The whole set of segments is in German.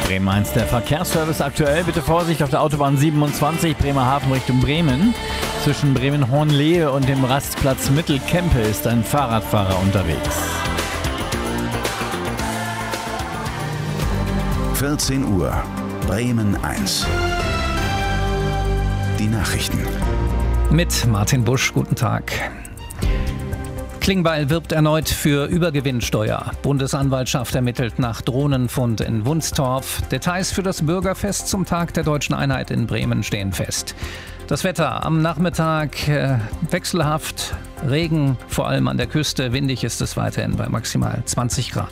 Bremen 1, der Verkehrsservice aktuell. Bitte Vorsicht auf der Autobahn 27 Bremerhaven Richtung Bremen. Zwischen Bremen-Hohenlehe und dem Rastplatz Mittelkempe ist ein Fahrradfahrer unterwegs. 14 Uhr, Bremen 1. Die Nachrichten. Mit Martin Busch, guten Tag. Klingbeil wirbt erneut für Übergewinnsteuer. Bundesanwaltschaft ermittelt nach Drohnenfund in Wunstorf. Details für das Bürgerfest zum Tag der Deutschen Einheit in Bremen stehen fest. Das Wetter am Nachmittag wechselhaft, Regen, vor allem an der Küste. Windig ist es weiterhin bei maximal 20 Grad.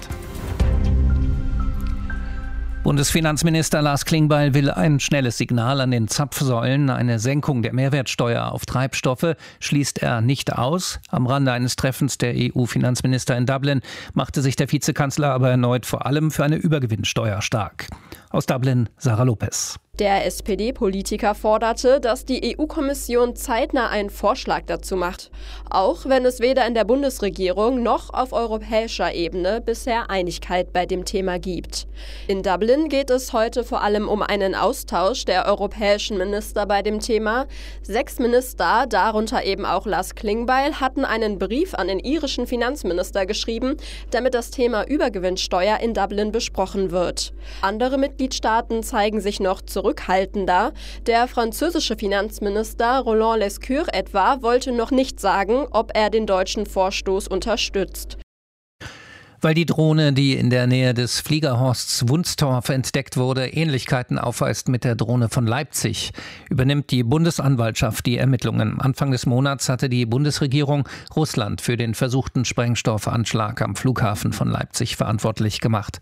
Bundesfinanzminister Lars Klingbeil will ein schnelles Signal an den Zapfsäulen. Eine Senkung der Mehrwertsteuer auf Treibstoffe schließt er nicht aus. Am Rande eines Treffens der EU-Finanzminister in Dublin machte sich der Vizekanzler aber erneut vor allem für eine Übergewinnsteuer stark. Aus Dublin, Sarah Lopez. Der SPD-Politiker forderte, dass die EU-Kommission zeitnah einen Vorschlag dazu macht, auch wenn es weder in der Bundesregierung noch auf europäischer Ebene bisher Einigkeit bei dem Thema gibt. In Dublin geht es heute vor allem um einen Austausch der europäischen Minister bei dem Thema. 6 Minister, darunter eben auch Lars Klingbeil, hatten einen Brief an den irischen Finanzminister geschrieben, damit das Thema Übergewinnsteuer in Dublin besprochen wird. Andere Mitgliedstaaten zeigen sich noch zurückhaltender. Der französische Finanzminister Roland Lescure etwa wollte noch nicht sagen, ob er den deutschen Vorstoß unterstützt. Weil die Drohne, die in der Nähe des Fliegerhorsts Wunstorf entdeckt wurde, Ähnlichkeiten aufweist mit der Drohne von Leipzig, übernimmt die Bundesanwaltschaft die Ermittlungen. Anfang des Monats hatte die Bundesregierung Russland für den versuchten Sprengstoffanschlag am Flughafen von Leipzig verantwortlich gemacht.